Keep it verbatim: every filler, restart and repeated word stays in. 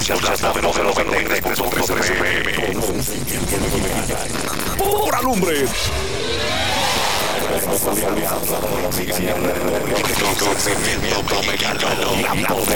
Escuchas la veloz de los noventa y tres punto tres F M. ¡Pura lumbre! Conocimiento dominicano.